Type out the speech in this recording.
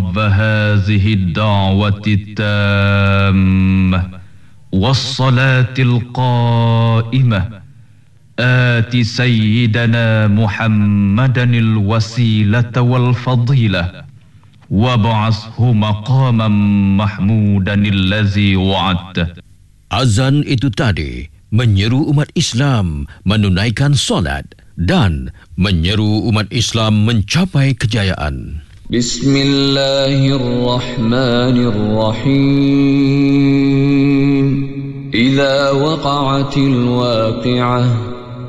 رب هذه الدعوة التامة والصلاة القائمة آت سيدنا محمدا الوسيلة والفضيلة وابعثه مقاما محمودا الذي وعدته. Azan itu tadi menyeru umat Islam menunaikan solat dan menyeru umat Islam mencapai kejayaan. Bismillahirrahmanirrahim. Idza waqa'atil waqi'ah